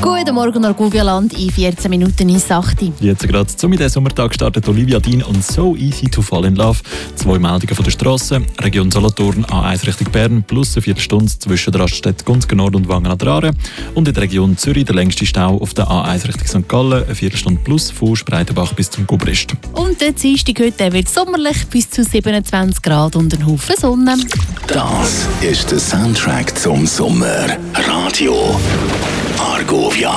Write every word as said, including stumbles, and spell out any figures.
Guten Morgen, Arguvialand, in vierzehn Minuten ins achte. Jetzt gerade zum in diesen Sommertag startet Olivia Dean und «So Easy to Fall in Love». Zwei Meldungen von der Strasse. Region Solothurn A eins Richtung Bern plus eine Viertelstunde zwischen der Raststätte Gunzgen Nord und Wangen an der Aare. Und in der Region Zürich der längste Stau auf der A eins Richtung Sankt Gallen, eine Viertelstunde plus von Spreitenbach bis zum Gubrist. Und der Dienstag heute wird sommerlich bis zu siebenundzwanzig Grad und ein Haufen Sonne. Das ist der Soundtrack zum Sommer. Radio Argovia.